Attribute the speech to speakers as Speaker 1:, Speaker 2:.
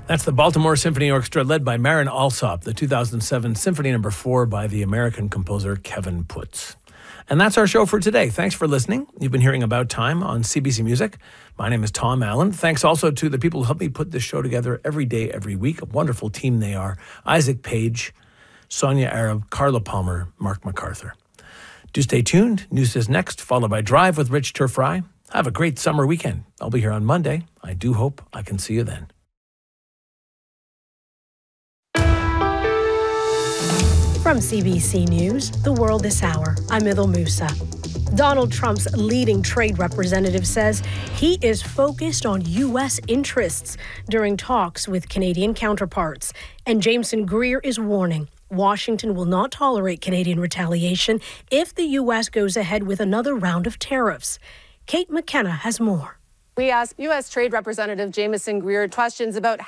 Speaker 1: That's the Baltimore Symphony Orchestra led by Marin Alsop, the 2007 Symphony No. 4 by the American composer Kevin Putz. And that's our show for today. Thanks for listening. You've been hearing About Time on CBC Music. My name is Tom Allen. Thanks also to the people who help me put this show together every day, every week. A wonderful team they are. Isaac Page, Sonia Arab, Carla Palmer, Mark MacArthur. Do stay tuned. News is next, followed by Drive with Rich Turfry. Have a great summer weekend. I'll be here on Monday. I do hope I can see you then.
Speaker 2: From CBC News, The World This Hour, I'm Idil Musa. Donald Trump's leading trade representative says he is focused on U.S. interests during talks with Canadian counterparts. And Jameson Greer is warning Washington will not tolerate Canadian retaliation if the U.S. goes ahead with another round of tariffs. Kate McKenna has more.
Speaker 3: We asked U.S. Trade Representative Jameson Greer questions about